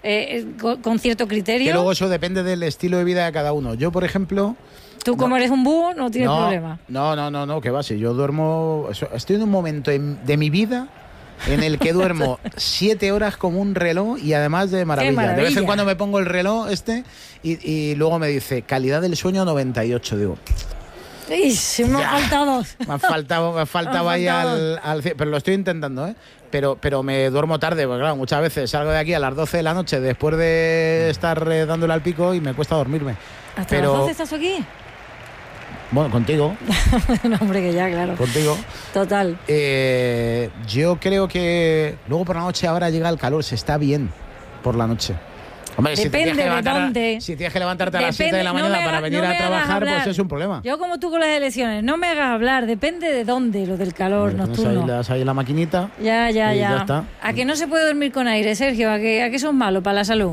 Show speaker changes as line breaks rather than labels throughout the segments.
con cierto criterio.
Que luego eso depende del estilo de vida de cada uno. Yo, por ejemplo...
Tú como eres un búho no tienes problema.
No, que va, si yo duermo... Estoy en un momento de mi vida en el que duermo 7 horas como un reloj y además de maravilla. De vez en cuando me pongo el reloj y luego me dice, calidad del sueño 98, digo...
Se me han faltado.
Me faltaba ahí al... Pero lo estoy intentando, ¿eh? Pero me duermo tarde, porque claro, muchas veces salgo de aquí a las 12 de la noche después de estar dándole al pico y me cuesta dormirme.
¿Hasta las 12 estás aquí?
Bueno, contigo.
No, hombre, que ya, claro.
Contigo.
Total.
Yo creo que luego por la noche ahora llega el calor, se está bien por la noche. Hombre,
depende de dónde.
Si tienes que levantarte a las 7 de la mañana para venir a trabajar, pues es un problema.
Yo como tú con las elecciones, no me hagas hablar, depende de dónde, lo del calor nocturno.
Ahí la maquinita.
Ya
está.
¿A que no se puede dormir con aire, Sergio? ¿A que son malos para la salud?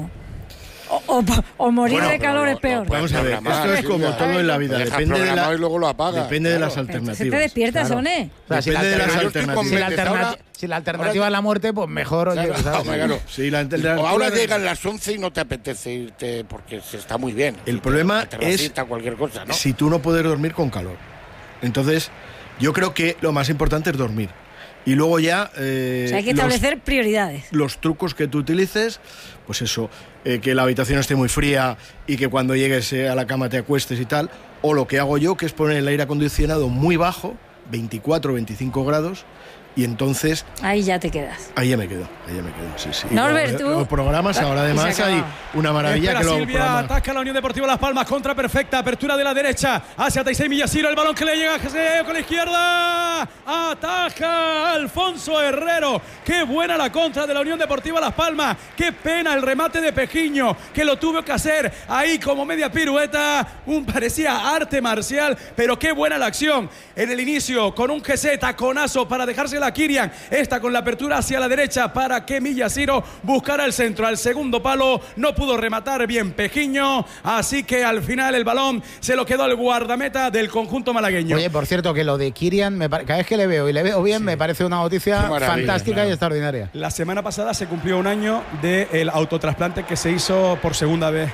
O morir de calor es peor.
Vamos a ver, esto es como todo en la vida. Depende de
y luego lo apagas.
Depende de las alternativas.
Se te despierta, Sone.
Depende de las alternativas.
Si la alternativa es la muerte, pues mejor.
Claro.
Sí,
ahora llegan las 11 y no te apetece irte porque se está muy bien.
El problema es
cualquier cosa, ¿no?
Si tú no puedes dormir con calor. Entonces, yo creo que lo más importante es dormir. Y luego ya...
hay que establecer prioridades.
Los trucos que tú utilices, pues eso, que la habitación esté muy fría y que cuando llegues a la cama te acuestes y tal. O lo que hago yo, que es poner el aire acondicionado muy bajo, 24 o 25 grados, y entonces...
Ahí ya te quedas.
Ahí ya me quedo, sí.
Norbert, tú...
Los programas ahora además hay una maravilla.
Espera, que Silvia, ataca la Unión Deportiva Las Palmas, contra perfecta, apertura de la derecha, hacia Taisei Miyashiro, el balón que le llega a Jeseo con la izquierda, ataja Alfonso Herrero, qué buena la contra de la Unión Deportiva Las Palmas, qué pena el remate de Pejiño, que lo tuvo que hacer ahí como media pirueta, parecía arte marcial, pero qué buena la acción, en el inicio, con un GC taconazo para dejársela a Kirian, esta con la apertura hacia la derecha para que Miyashiro buscara el centro, al segundo palo no pudo rematar bien Pejiño, así que al final el balón se lo quedó al guardameta del conjunto malagueño.
Oye, por cierto, que lo de Kirian, cada vez que le veo y le veo bien, me parece una noticia fantástica y extraordinaria.
La semana pasada se cumplió un año del autotrasplante que se hizo por segunda vez.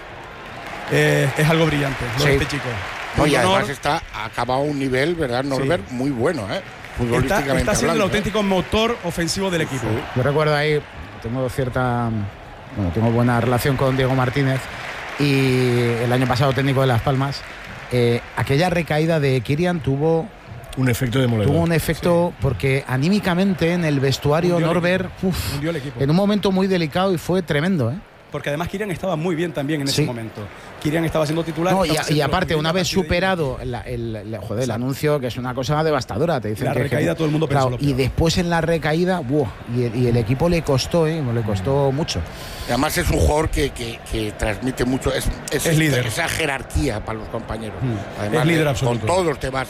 Es algo brillante, lo de este chico.
Oye, además está acabado a un nivel, ¿verdad, Norbert? Muy bueno, ¿eh?
Está siendo el auténtico motor ofensivo del equipo.
Sí. Yo recuerdo ahí, tengo buena relación con Diego Martínez y el año pasado técnico de Las Palmas, aquella recaída de Kirian tuvo
un efecto demoledor.
Tuvo un efecto porque anímicamente en el vestuario Norbert, en un momento muy delicado y fue tremendo, ¿eh?
Porque además Kirian estaba muy bien también en ese momento. Kirian estaba siendo titular.
No, y aparte, una vez superado el anuncio, que es una cosa devastadora, te dicen
la recaída todo el mundo pensó lo peor.
Y después en la recaída, y el equipo le costó mucho.
Y además es un jugador que transmite mucho, es líder. Esa jerarquía para los compañeros. Además,
es líder absoluto.
Con todos los temas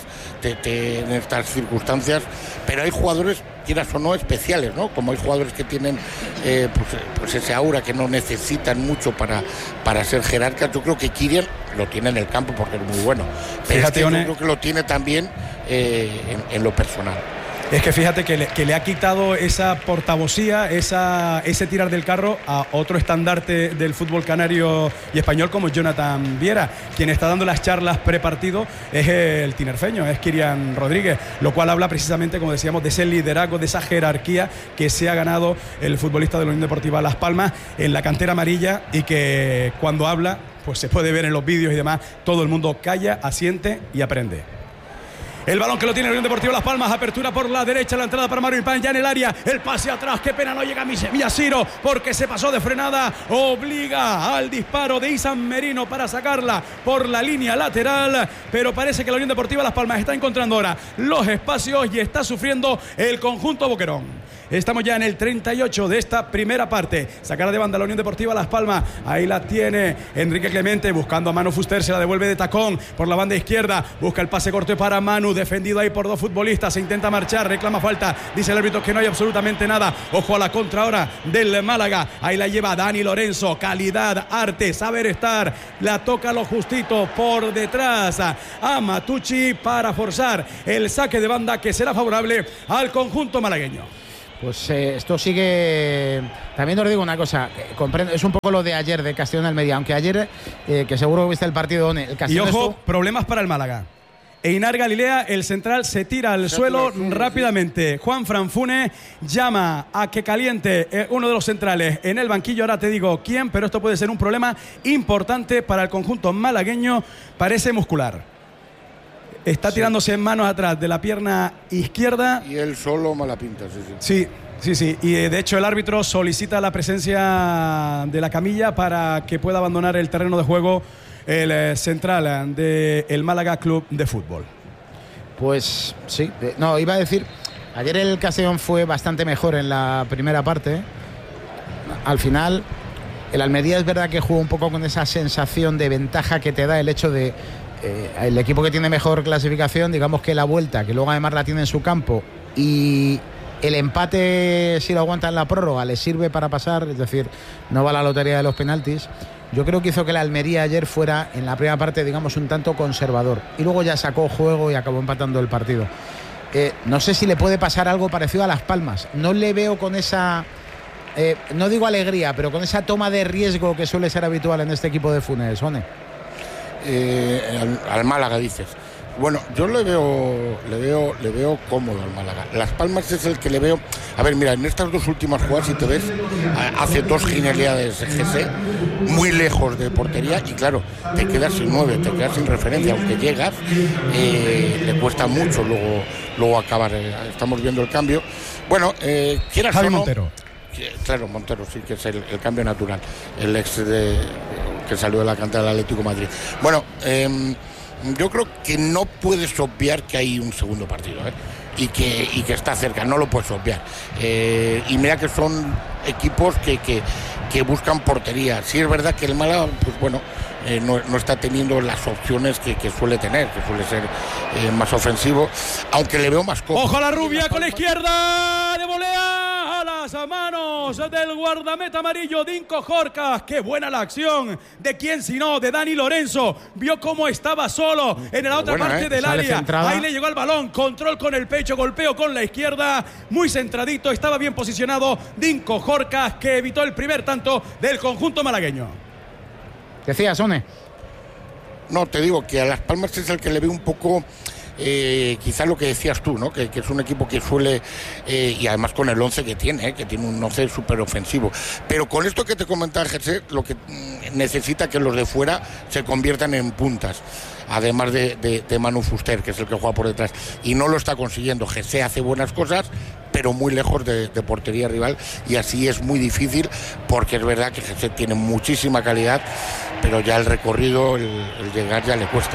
en estas circunstancias, pero hay jugadores, quieras o no, especiales, ¿no? Como hay jugadores que tienen pues ese aura, que no necesitan mucho para ser jerarcas. Yo creo que Kirian lo tiene en el campo porque es muy bueno, pero yo creo que lo tiene también en lo personal.
Es que fíjate que le ha quitado esa portavocía, ese tirar del carro a otro estandarte del fútbol canario y español como Jonathan Viera. Quien está dando las charlas prepartido es el tinerfeño, es Kirian Rodríguez, lo cual habla precisamente, como decíamos, de ese liderazgo, de esa jerarquía que se ha ganado el futbolista de la Unión Deportiva Las Palmas en la cantera amarilla, y que cuando habla, pues se puede ver en los vídeos y demás, todo el mundo calla, asiente y aprende. El balón que lo tiene la Unión Deportiva Las Palmas, apertura por la derecha, la entrada para Mario Pan ya en el área, el pase atrás, qué pena no llega Miyashiro porque se pasó de frenada, obliga al disparo de Isan Merino para sacarla por la línea lateral, pero parece que la Unión Deportiva Las Palmas está encontrando ahora los espacios y está sufriendo el conjunto boquerón. Estamos ya en el 38 de esta primera parte. Sacará de banda la Unión Deportiva Las Palmas. Ahí la tiene Enrique Clemente buscando a Manu Fuster. Se la devuelve de tacón por la banda izquierda. Busca el pase corto para Manu. Defendido ahí por dos futbolistas. Se intenta marchar. Reclama falta. Dice el árbitro que no hay absolutamente nada. Ojo a la contra ahora del Málaga. Ahí la lleva Dani Lorenzo. Calidad, arte, saber estar. La toca lo justito por detrás a Matucci para forzar el saque de banda que será favorable al conjunto malagueño.
Pues esto sigue. También os digo una cosa, comprendo, es un poco lo de ayer de Castellón Almería, aunque ayer, que seguro que viste el partido, el Castellón.
Y ojo, problemas para el Málaga. Einar Galilea, el central, se tira al suelo rápidamente. Juan Franfune llama a que caliente uno de los centrales en el banquillo. Ahora te digo quién, pero esto puede ser un problema importante para el conjunto malagueño. Parece muscular. Está tirándose en manos atrás de la pierna izquierda.
Y él solo mala pinta, sí.
Sí. Y de hecho el árbitro solicita la presencia de la camilla para que pueda abandonar el terreno de juego el central del Málaga Club de Fútbol.
Pues sí, no, iba a decir, ayer el Castellón fue bastante mejor en la primera parte. Al final, el Almería es verdad que jugó un poco con esa sensación de ventaja que te da el hecho de el equipo que tiene mejor clasificación, digamos que la vuelta, que luego además la tiene en su campo, y el empate, si lo aguanta en la prórroga, le sirve para pasar, es decir, no va a la lotería de los penaltis. Yo creo que hizo que la Almería ayer fuera, en la primera parte, digamos, un tanto conservador. Y luego ya sacó juego y acabó empatando el partido. No sé si le puede pasar algo parecido a Las Palmas. No le veo con esa, no digo alegría, pero con esa toma de riesgo que suele ser habitual en este equipo de Funes, One.
Al Málaga, dices. Bueno, yo le veo cómodo al Málaga. Las Palmas es el que le veo. A ver, mira, en estas dos últimas jugadas, si te ves, hace dos genialidades GC muy lejos de portería y claro, te quedas sin 9, te quedas sin referencia, aunque llegas, le cuesta mucho luego acabar. Estamos viendo el cambio. Bueno, quieras
Javi
o no,
Montero.
Claro, Montero sí que es el cambio natural, el ex que salió de la cantera del Atlético de Madrid. Bueno, yo creo que no puedes obviar que hay un segundo partido, y que está cerca, no lo puedes obviar. Y mira que son equipos que buscan portería. Sí es verdad que el Málaga, pues bueno, no está teniendo las opciones que suele tener, que suele ser más ofensivo, aunque le veo más cómodo.
¡Ojo a la rubia con la izquierda! ¡De volea! ¡A las manos del guardameta amarillo, Dinko Jorcas! ¡Qué buena la acción! ¿De quién sino? De Dani Lorenzo. Vio cómo estaba solo en la otra parte del área. Ahí le llegó al balón, control con el pecho, golpeo con la izquierda, muy centradito, estaba bien posicionado Dinko Jorcas, que evitó el primer tanto del conjunto malagueño.
Decía, Sone.
No, te digo que a Las Palmas es el que le veo un poco, quizás lo que decías tú, ¿no? Que es un equipo que suele, y además con el 11 que tiene un 11 súper ofensivo. Pero con esto que te comentaba José, lo que necesita que los de fuera se conviertan en puntas. Además de Manu Fuster, que es el que juega por detrás. Y no lo está consiguiendo. José hace buenas cosas, pero muy lejos de portería rival. Y así es muy difícil, porque es verdad que José tiene muchísima calidad, pero ya el recorrido, el llegar ya le cuesta.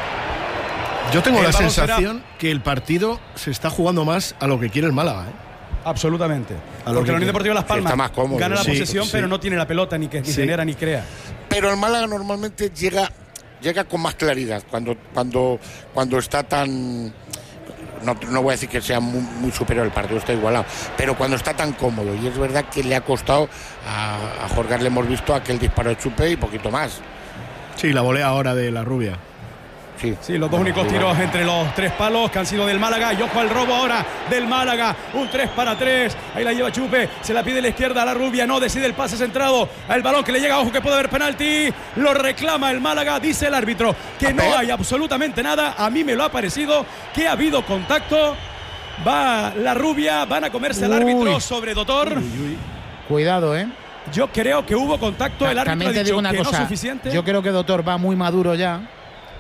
Yo tengo la sensación que el partido se está jugando más a lo que quiere el Málaga,
Absolutamente. Porque la Unión Deportiva Las Palmas
más cómodo,
gana la posesión, pero no tiene la pelota, ni genera ni crea.
Pero el Málaga normalmente llega con más claridad cuando está tan. No voy a decir que sea muy superior, el partido está igualado, pero cuando está tan cómodo. Y es verdad que le ha costado a Jorge, le hemos visto aquel disparo de Chupe y poquito más.
Sí, la volea ahora de la rubia.
Sí, los dos únicos tiros entre los tres palos que han sido del Málaga. Y ojo al robo ahora del Málaga. Un 3-3. Ahí la lleva Chupe. Se la pide a la izquierda a la rubia. No decide el pase centrado. El balón que le llega. Ojo que puede haber penalti. Lo reclama el Málaga. Dice el árbitro que no hay absolutamente nada. A mí me lo ha parecido que ha habido contacto. Va la rubia. Van a comerse al árbitro sobre Dotor.
Cuidado,
Yo creo que hubo contacto. El árbitro
también te
ha dicho
digo una
que
cosa.
no es suficiente.
Yo creo que Dotor va muy maduro ya.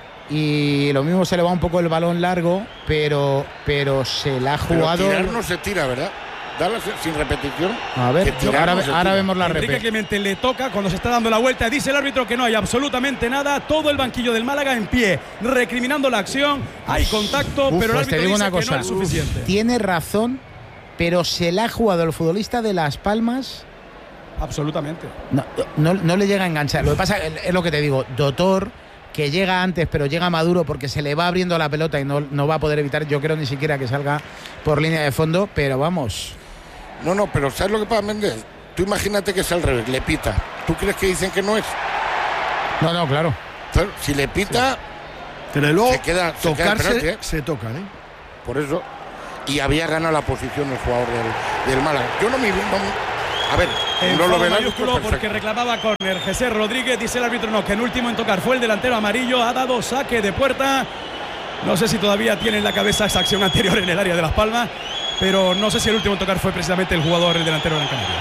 Y lo mismo se le va un poco el balón largo, pero se la ha jugado.
Pero tirar no se tira, ¿verdad? Darla sin repetición.
A ver, ahora vemos la
Enrique
repetición.
Clemente le toca cuando se está dando la vuelta. Dice el árbitro que no hay absolutamente nada. Todo el banquillo del Málaga en pie, recriminando la acción. Hay contacto, pero el
Pues te
árbitro
digo
dice
una cosa.
que no es suficiente.
Tiene razón, pero se la ha jugado el futbolista de Las Palmas.
Absolutamente.
No le llega a enganchar. Lo que pasa es lo que te digo. Dotor, que llega antes, pero llega maduro porque se le va abriendo la pelota y no va a poder evitar, yo creo, ni siquiera que salga por línea de fondo, pero vamos.
No, pero ¿sabes lo que pasa, Méndez? Tú imagínate que es al revés, le pita. ¿Tú crees que dicen que no es?
No, claro.
Claro, si le pita,
pero luego
se queda
tocarse
penalti,
se tocan,
Por eso. y había ganado la posición el jugador del Málaga. Yo no me... A ver, no lo ven
mayúsculo porque reclamaba córner José Rodríguez, dice el árbitro no, que el último en tocar fue el delantero amarillo, ha dado saque de puerta. No sé si todavía tiene en la cabeza esa acción anterior en el área de Las Palmas, pero no sé si el último en tocar fue precisamente el jugador, el delantero Gran Canaria.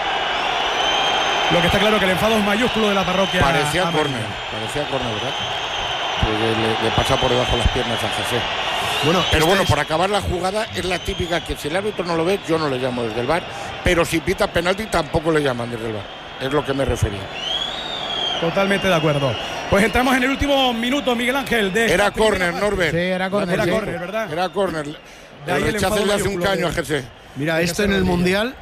Lo que está claro que el enfado es mayúsculo de la parroquia.
Parecía córner, ¿verdad? Pues le pasa por debajo las piernas a José. Bueno, pero bueno, por acabar la jugada es la típica que si el árbitro no lo ve, yo no le llamo desde el VAR, pero si pita penalti tampoco le llaman desde el VAR. Es lo que me refería.
Totalmente de acuerdo. Pues entramos en el último minuto, Miguel Ángel.
Era córner, Norbert.
Sí, era córner.
Era córner, ¿verdad?
Era córner. El rechazo le hace un caño a José.
Mira, esto en el Mundial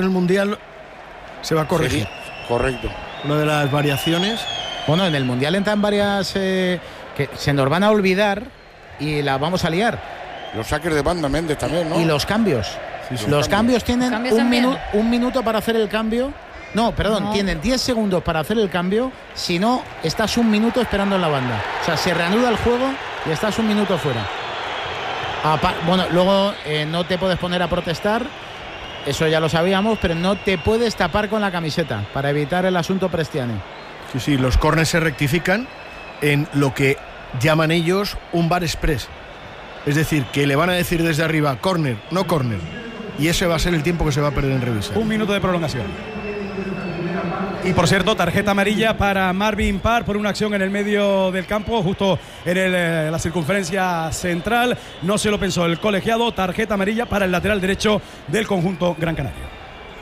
se va a corregir.
Sí, correcto.
Una de las variaciones.
Bueno, en el Mundial entran varias que se nos van a olvidar y las vamos a liar.
Los saques de banda, Méndez también, ¿no?
Y los cambios.
Sí.
Los cambios tienen un minuto para hacer el cambio. No, perdón,
No.
tienen 10 segundos para hacer el cambio. Si no, estás un minuto esperando en la banda. O sea, se reanuda el juego y estás un minuto fuera. Bueno, luego no te puedes poner a protestar. Eso ya lo sabíamos, pero no te puedes tapar con la camiseta para evitar el asunto Prestiani.
Sí, los córners se rectifican en lo que llaman ellos un VAR express. Es decir, que le van a decir desde arriba, córner, no córner. Y ese va a ser el tiempo que se va a perder en revisar.
Un minuto de prolongación. Y por cierto, tarjeta amarilla para Marvin Parr por una acción en el medio del campo, justo en la circunferencia central. No se lo pensó el colegiado. Tarjeta amarilla para el lateral derecho del conjunto Gran Canaria.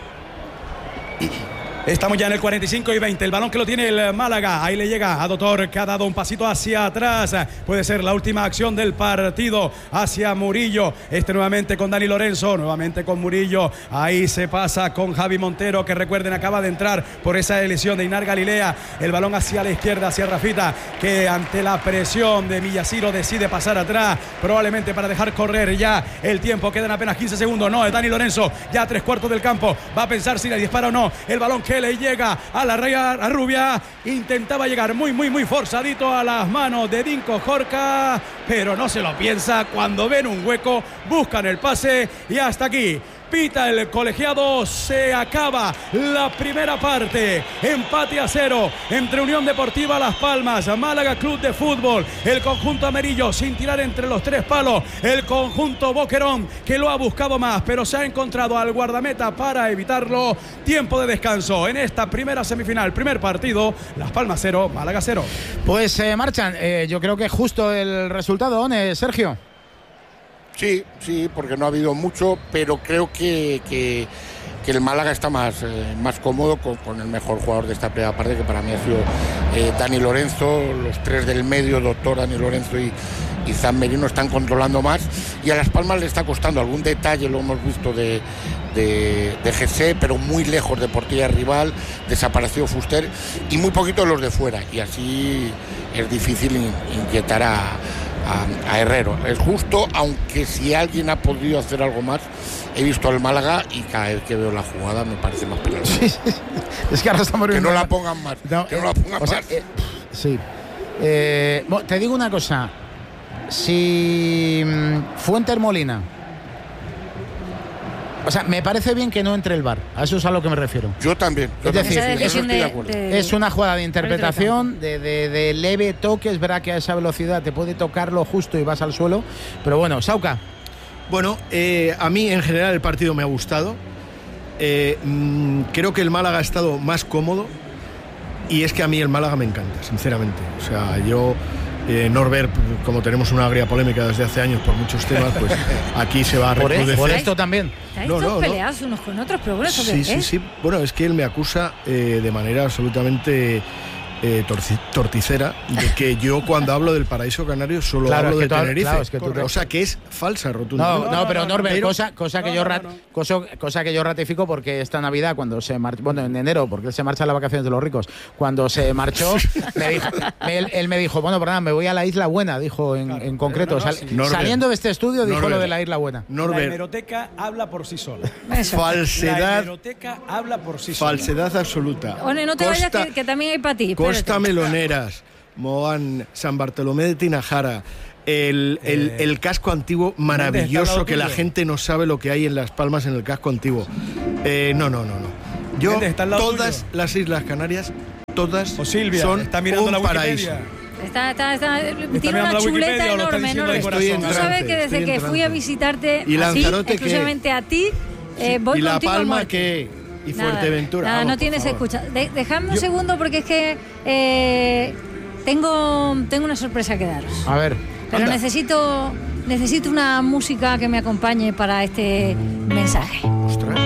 Estamos ya en el 45 y 20. El balón que lo tiene el Málaga. Ahí le llega a Doctor, que ha dado un pasito hacia atrás. Puede ser la última acción del partido hacia Murillo. Nuevamente con Dani Lorenzo. Nuevamente con Murillo. Ahí se pasa con Javi Montero, que recuerden acaba de entrar por esa lesión de Inar Galilea. El balón hacia la izquierda, hacia Rafita, que ante la presión de Millasiro decide pasar atrás. Probablemente para dejar correr ya el tiempo. Quedan apenas 15 segundos. No, es Dani Lorenzo. Ya a 3/4 del campo. Va a pensar si le dispara o no. El balón que le llega a la rubia, intentaba llegar muy forzadito a las manos de Dinko Jorca, pero no se lo piensa. Cuando ven un hueco, buscan el pase y hasta aquí. Pita el colegiado, se acaba la primera parte. Empate a 0 entre Unión Deportiva Las Palmas, Málaga Club de Fútbol. El conjunto amarillo sin tirar entre los 3 palos. El conjunto Boquerón, que lo ha buscado más, pero se ha encontrado al guardameta para evitarlo. Tiempo de descanso en esta primera semifinal, primer partido. Las Palmas 0, Málaga 0.
Pues marchan. Yo creo que justo el resultado, ¿no, Sergio?
Sí, porque no ha habido mucho, pero creo que el Málaga está más cómodo con el mejor jugador de esta primera parte, que para mí ha sido Dani Lorenzo. Los 3 del medio, Doctor, Dani Lorenzo y Zan Merino, están controlando más, y a Las Palmas le está costando algún detalle, lo hemos visto de GC, pero muy lejos de portería rival. Desapareció Fuster y muy poquito de los de fuera, y así es difícil inquietar a Herrero. Es justo, aunque si alguien ha podido hacer algo más, he visto al Málaga y cada vez que veo la jugada me parece más peligroso.
Sí. Es que ahora estamos
viendo. Que no la pongan más.
No,
que no la pongan más.
Sí. Bueno, te digo una cosa. Si Fuenter Molina. O sea, me parece bien que no entre el VAR. A eso es a lo que me refiero.
Yo también.
Es decir,
estoy de acuerdo.
Es una jugada de interpretación, de leve toque. Es verdad que a esa velocidad te puede tocar lo justo y vas al suelo. Pero bueno, Sauca.
Bueno, a mí en general el partido me ha gustado. Creo que el Málaga ha estado más cómodo. Y es que a mí el Málaga me encanta, sinceramente. O sea, yo... Norbert, como tenemos una agria polémica desde hace años por muchos temas, pues aquí se va a recrudecer.
Por esto también.
No. Peleados unos con otros, pero bueno, ¿eso qué es?
Sí. Bueno, es que él me acusa de manera absolutamente torticera de que yo cuando hablo del paraíso canario solo hablo de Tenerife. O sea, que es falsa rotunda.
No, pero Norbert, cosa que yo ratifico, porque esta Navidad, cuando se marchó, bueno, en enero, porque él se marcha a las vacaciones de los ricos, cuando se marchó, él me dijo, bueno, perdón, me voy a la Isla Buena, dijo en concreto. Saliendo de este estudio, dijo lo de la Isla Buena.
La hemeroteca habla por sí sola.
Falsedad.
La hemeroteca habla por sí sola.
Falsedad absoluta.
One, no te vayas, que también hay para ti.
Costa Meloneras, Moan, San Bartolomé de Tinajara, el casco antiguo maravilloso, que la gente no sabe lo que hay en Las Palmas en el casco antiguo. No. Yo, todas las Islas Canarias, todas son
está mirando
un
la
paraíso.
Tiene una chuleta enorme, ¿no? Tú sabes que desde que fui a visitarte
¿Y Lanzarote
exclusivamente a ti, voy
¿Y La
contigo al
Palma
norte.
qué? ¿Y Fuerteventura?
Nada, no tienes escucha. Dejadme un segundo porque es que tengo una sorpresa que daros.
A ver.
Pero necesito una música que me acompañe para este mensaje.
Ostras.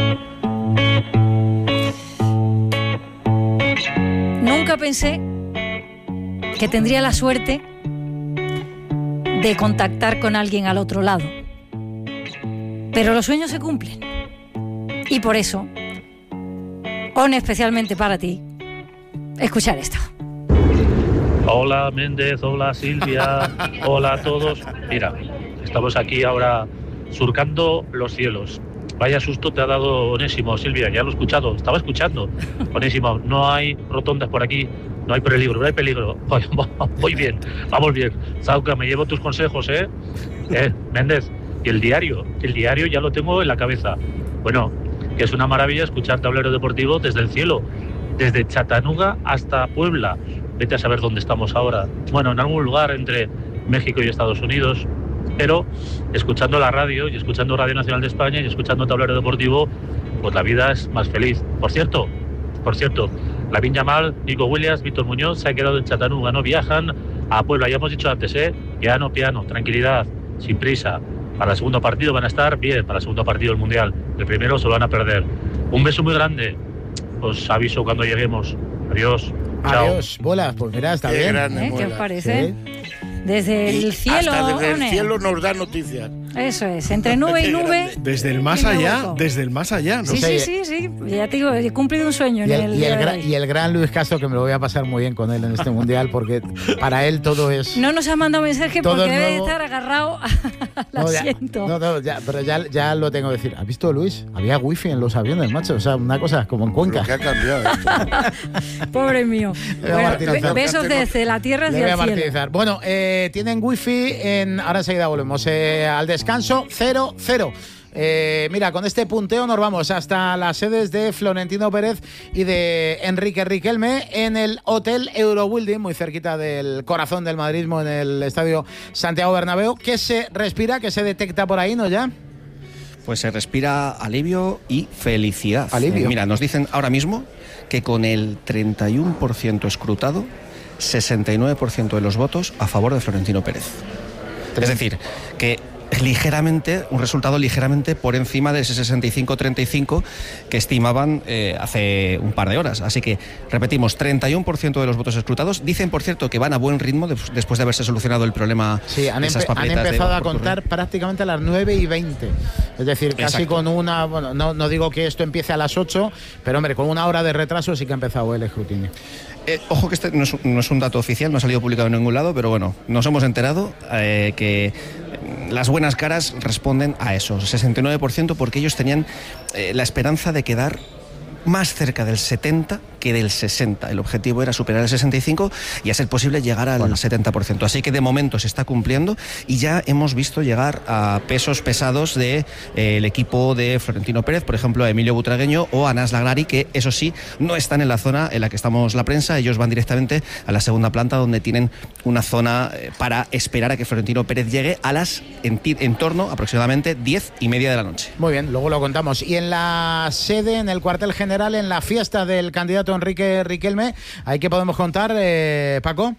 Nunca pensé que tendría la suerte de contactar con alguien al otro lado. Pero los sueños se cumplen. Y por eso, especialmente para ti, escuchar esto.
Hola Méndez, hola Silvia, hola a todos. Mira, estamos aquí ahora surcando los cielos. Vaya susto te ha dado Onésimo, Silvia, ya lo he escuchado, estaba escuchando. Onésimo, no hay rotondas por aquí, no hay peligro. Voy bien, vamos bien. Zauca, me llevo tus consejos, Méndez, y el diario ya lo tengo en la cabeza. Bueno, que es una maravilla escuchar Tablero Deportivo desde el cielo, desde Chattanooga hasta Puebla. Vete a saber dónde estamos ahora. Bueno, en algún lugar entre México y Estados Unidos, pero escuchando la radio y escuchando Radio Nacional de España y escuchando Tablero Deportivo, pues la vida es más feliz. Por cierto, Lamine Yamal, Nico Williams, Víctor Muñoz se ha quedado en Chattanooga, no viajan a Puebla. Ya hemos dicho antes, piano, tranquilidad, sin prisa. Para el segundo partido van a estar bien, para el segundo partido del Mundial. El primero se lo van a perder. Un beso muy grande. Os aviso cuando lleguemos. Adiós.
Adiós, bolas, pues mira, está bien.
Grande,
¿Qué os parece?
Sí.
Desde el cielo.
Hasta desde
One.
el cielo nos da noticias.
Eso es, entre nube y nube.
Desde el más
y me
allá,
vuelco.
desde el más allá, ¿no?
Sí. Ya te digo, he cumplido un sueño en el día de hoy.
Y el gran Luis Castro, que me lo voy a pasar muy bien con él en este mundial, porque para él todo es.
No nos ha mandado mensaje
Todo
porque
es
debe de
nuevo.
estar agarrado al asiento.
Pero ya lo tengo que decir. ¿Has visto, Luis? Había wifi en los aviones, macho. O sea, una cosa como en Cuenca.
Lo que ha cambiado esto.
Pobre mío.
Le voy a martirizar.
Besos desde la tierra
Le voy
hacia
a
el cielo.
martirizar. Bueno, tienen wifi ahora enseguida volvemos. Al descanso, 0-0. Mira, con este punteo nos vamos hasta las sedes de Florentino Pérez y de Enrique Riquelme en el Hotel Eurobuilding, muy cerquita del corazón del madridismo, en el Estadio Santiago Bernabéu. ¿Qué se respira, qué se detecta por ahí, no ya?
Pues se respira alivio y felicidad.
Alivio.
Mira, nos dicen ahora mismo que con el 31% escrutado, 69% de los votos a favor de Florentino Pérez. Es decir, que ligeramente, un resultado ligeramente por encima de ese 65-35 que estimaban hace un par de horas. Así que, repetimos, 31% de los votos escrutados. Dicen, por cierto, que van a buen ritmo después de haberse solucionado el problema.
Sí, han
de esas papeletas
empezado a
por
contar prácticamente a las 9:20. Es decir, casi
Exacto.
con una... Bueno, no digo que esto empiece a las 8, pero hombre, con una hora de retraso sí que ha empezado el escrutinio.
Ojo que este no es un dato oficial, no ha salido publicado en ningún lado, pero bueno, nos hemos enterado que las buenas caras responden a eso, 69%, porque ellos tenían la esperanza de quedar más cerca del 70 que del 60. El objetivo era superar el 65 y a ser posible llegar al 70%. Así que de momento se está cumpliendo y ya hemos visto llegar a pesos pesados del equipo de Florentino Pérez, por ejemplo a Emilio Butragueño o a Anas Lagrari, que eso sí, no están en la zona en la que estamos la prensa. Ellos van directamente a la segunda planta, donde tienen una zona para esperar a que Florentino Pérez llegue a las en torno aproximadamente 10:30 de la noche.
Muy bien, luego lo contamos. Y en la sede, en el cuartel general, en la fiesta del candidato Enrique Riquelme, ¿ahí qué podemos contar, Paco?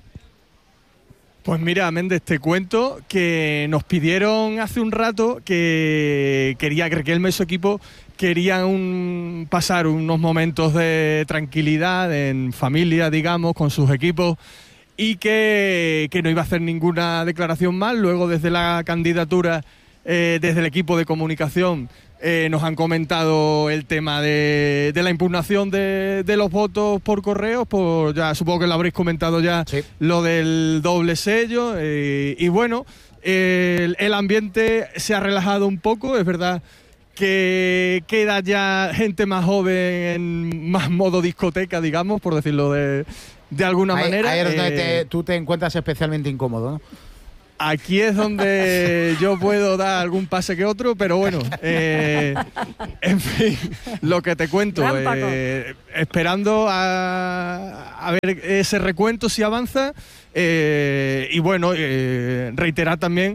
Pues mira, Méndez, te cuento que nos pidieron hace un rato que quería que Riquelme y su equipo querían pasar unos momentos de tranquilidad en familia, digamos, con sus equipos, y que no iba a hacer ninguna declaración más. Luego, desde la candidatura, desde el equipo de comunicación, nos han comentado el tema de la impugnación de los votos por correo. Ya supongo que lo habréis comentado ya, sí. Lo del doble sello, y bueno, el ambiente se ha relajado un poco. Es verdad que queda ya gente más joven en más modo discoteca, digamos, por decirlo de alguna manera.
Ahí es donde tú te encuentras especialmente incómodo, ¿no?
Aquí es donde yo puedo dar algún pase que otro, pero bueno, en fin, lo que te cuento, esperando a ver ese recuento si avanza, y bueno, reiterar también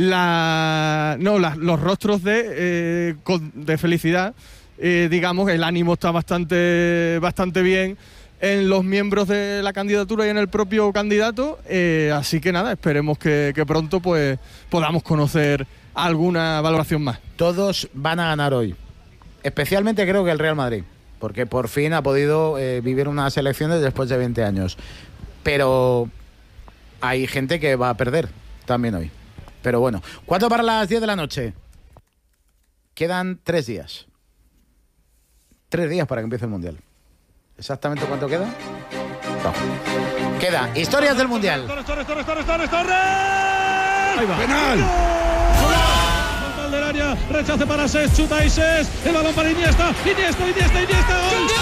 los rostros de felicidad, digamos, el ánimo está bastante bien en los miembros de la candidatura y en el propio candidato, así que nada, esperemos que pronto pues podamos conocer alguna valoración más.
Todos van a ganar hoy, especialmente creo que el Real Madrid, porque por fin ha podido vivir unas elecciones después de 20 años, pero hay gente que va a perder también hoy. Pero bueno, 4 para las 10 de la noche, quedan 3 días. 3 días para que empiece el Mundial. ¿Exactamente cuánto queda? No. Queda Historias del Mundial.
¡Torres! Ahí va. ¡Penal! Del área, rechace para Ses, chuta y Ses, el balón para Iniesta. ¡Gol!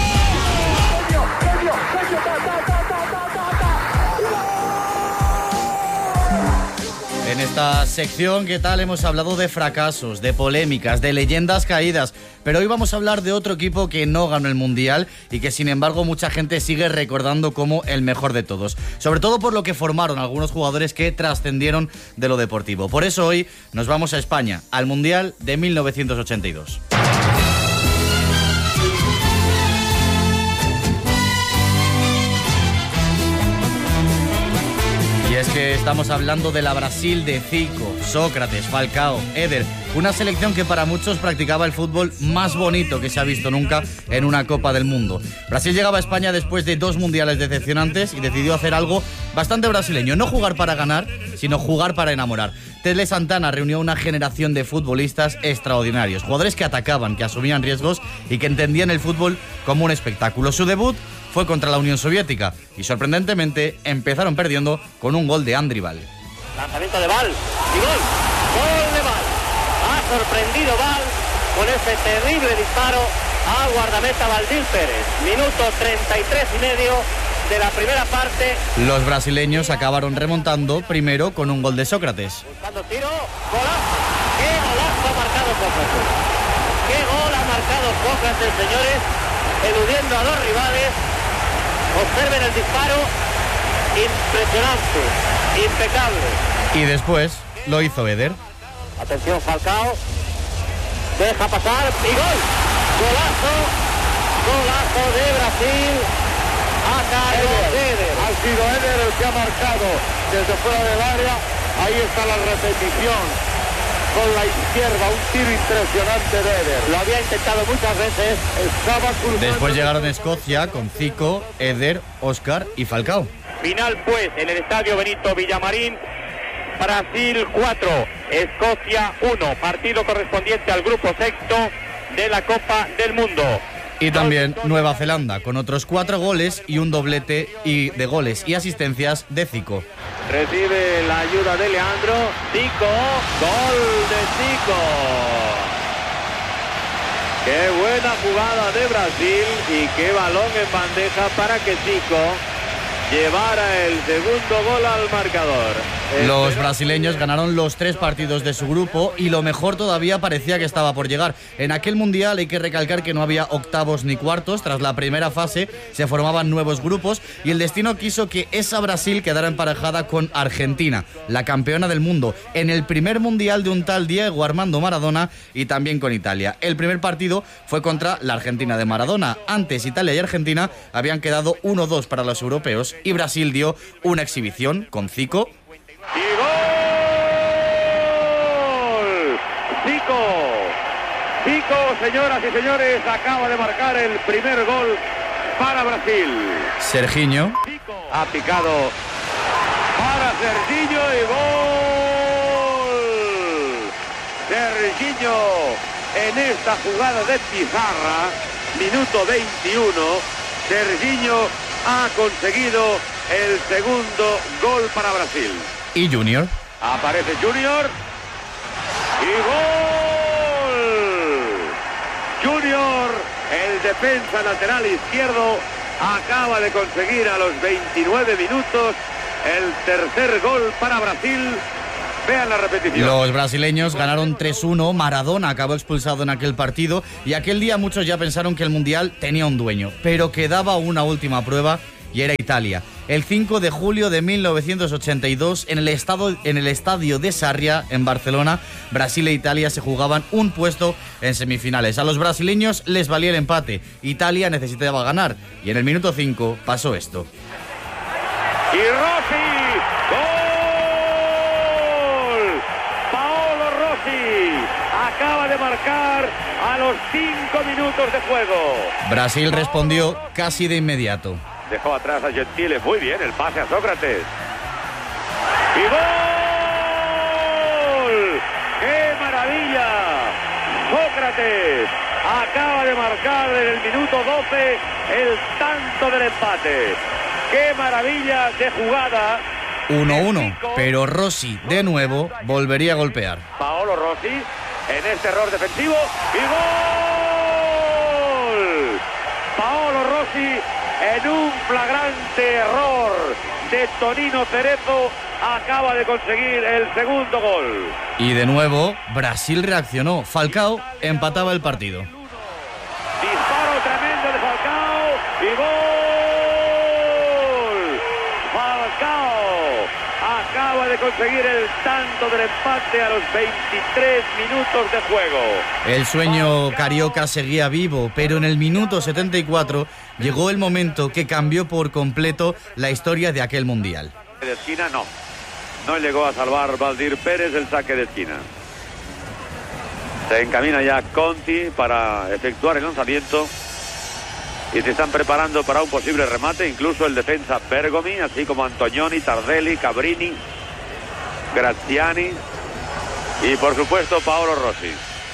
En esta sección, ¿qué tal? Hemos hablado de fracasos, de polémicas, de leyendas caídas, pero hoy vamos a hablar de otro equipo que no ganó el Mundial y que sin embargo mucha gente sigue recordando como el mejor de todos, sobre todo por lo que formaron algunos jugadores que trascendieron de lo deportivo. Por eso hoy nos vamos a España, al Mundial de 1982. Y es que estamos hablando de la Brasil de Zico, Sócrates, Falcao, Éder, una selección que para muchos practicaba el fútbol más bonito que se ha visto nunca en una Copa del Mundo. Brasil llegaba a España después de 2 mundiales decepcionantes y decidió hacer algo bastante brasileño, no jugar para ganar, sino jugar para enamorar. Tele Santana reunió una generación de futbolistas extraordinarios, jugadores que atacaban, que asumían riesgos y que entendían el fútbol como un espectáculo. Su debut fue contra la Unión Soviética y sorprendentemente empezaron perdiendo con un gol de Andrival.
Lanzamiento de Val y gol. Gol de Val. Ha sorprendido Val con ese terrible disparo a guardameta Valdil Pérez. Minuto 33 y medio de la primera parte.
Los brasileños acabaron remontando primero con un gol de Sócrates.
Buscando tiro, golazo. ¡Qué golazo ha marcado Sócrates! ¡Qué gol ha marcado Sócrates, señores! Eludiendo a los rivales. Observen el disparo, impresionante, impecable.
Y después lo hizo Éder.
Atención Falcao, deja pasar y gol. Golazo de Brasil a cargo de Éder.
Ha sido Éder el que ha marcado desde fuera del área. Ahí está la repetición. Con la izquierda, un tiro impresionante de Éder.
Lo había intentado muchas veces.
Estaba cruzando.
Después llegaron Escocia con Zico, Éder, Óscar y Falcao.
Final pues en el estadio Benito Villamarín. Brasil 4, Escocia 1. Partido correspondiente al grupo sexto de la Copa del Mundo.
Y también Nueva Zelanda, con otros 4 goles y un doblete de goles y asistencias de Zico.
Recibe la ayuda de Leandro. Zico, gol de Zico. Qué buena jugada de Brasil y qué balón en bandeja para que Zico llevara el segundo gol al marcador.
Los brasileños ganaron los 3 partidos de su grupo y lo mejor todavía parecía que estaba por llegar. En aquel mundial hay que recalcar que no había octavos ni cuartos. Tras la primera fase se formaban nuevos grupos y el destino quiso que esa Brasil quedara emparejada con Argentina, la campeona del mundo, en el primer mundial de un tal Diego Armando Maradona, y también con Italia. El primer partido fue contra la Argentina de Maradona. Antes Italia y Argentina habían quedado 1-2 para los europeos y Brasil dio una exhibición con Zico.
¡Y gol! Zico, señoras y señores, acaba de marcar el primer gol para Brasil.
Serginho
ha picado para Serginho y gol. Serginho en esta jugada de pizarra, minuto 21. Serginho ha conseguido el segundo gol para Brasil.
Y Junior.
Aparece Junior. Y gol. Junior, el defensa lateral izquierdo, acaba de conseguir a los 29 minutos el tercer gol para Brasil. Vean la repetición.
Los brasileños ganaron 3-1, Maradona acabó expulsado en aquel partido y aquel día muchos ya pensaron que el Mundial tenía un dueño, pero quedaba una última prueba y era Italia. El 5 de julio de 1982, en el estadio de Sarria, en Barcelona, Brasil e Italia se jugaban un puesto en semifinales. A los brasileños les valía el empate, Italia necesitaba ganar y en el minuto 5 pasó esto.
Y Rossi, ¡gol! Paolo Rossi acaba de marcar a los 5 minutos de juego.
Brasil respondió casi de inmediato.
Dejó atrás a Gentile, muy bien, el pase a Sócrates. ¡Y gol! ¡Qué maravilla! Sócrates acaba de marcar en el minuto 12 el tanto del empate. ¡Qué maravilla de jugada!
1-1, pero Rossi, de nuevo, volvería a golpear.
Paolo Rossi en este error defensivo y gol. Paolo Rossi en un flagrante error de Tonino Cerezo acaba de conseguir el segundo gol.
Y de nuevo, Brasil reaccionó. Falcao empataba el partido.
Disparo tremendo de Falcao y gol. Falcao acaba de conseguir el tanto del empate a los 23 minutos de juego.
El sueño carioca seguía vivo, pero en el minuto 74 llegó el momento que cambió por completo la historia de aquel mundial.
De esquina no llegó a salvar Valdir Pérez el saque de esquina. Se encamina ya Conti para efectuar el lanzamiento y se están preparando para un posible remate, incluso el defensa Bergomi, así como Antonioni, Tardelli, Cabrini, Graziani y por supuesto Paolo Rossi.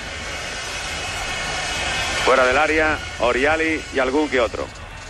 Fuera del área, Oriali y algún que otro.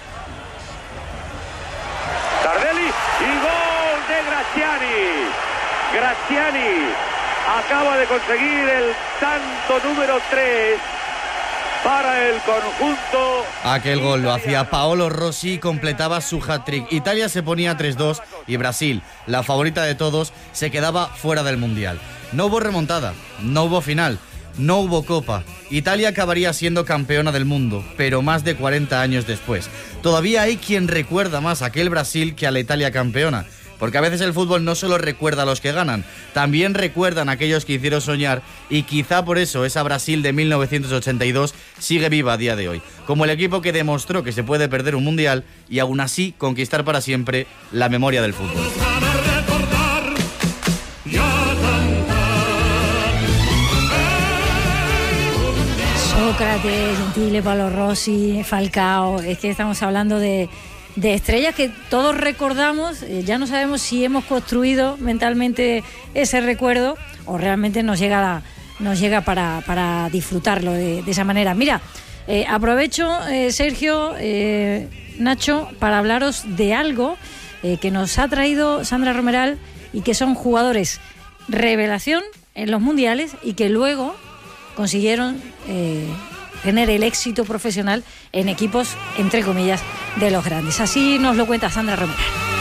Tardelli y gol de Graziani. Graziani acaba de conseguir el tanto número 3 para el conjunto.
Aquel gol lo hacía Paolo Rossi y completaba su hat-trick. Italia se ponía 3-2 y Brasil, la favorita de todos, se quedaba fuera del Mundial. No hubo remontada, no hubo final, no hubo copa. Italia acabaría siendo campeona del mundo, pero más de 40 años después. Todavía hay quien recuerda más a aquel Brasil que a la Italia campeona. Porque a veces el fútbol no solo recuerda a los que ganan, también recuerdan a aquellos que hicieron soñar y quizá por eso esa Brasil de 1982 sigue viva a día de hoy. Como el equipo que demostró que se puede perder un mundial y aún así conquistar para siempre la memoria del fútbol.
Sócrates, Gentile, Paolo Rossi, Falcao, es que estamos hablando de estrellas que todos recordamos, ya no sabemos si hemos construido mentalmente ese recuerdo o realmente nos llega para disfrutarlo de esa manera. Mira, aprovecho, Sergio, Nacho, para hablaros de algo que nos ha traído Sandra Romeral y que son jugadores revelación en los mundiales y que luego consiguieron tener el éxito profesional en equipos, entre comillas, de los grandes. Así nos lo cuenta Sandra Romeral.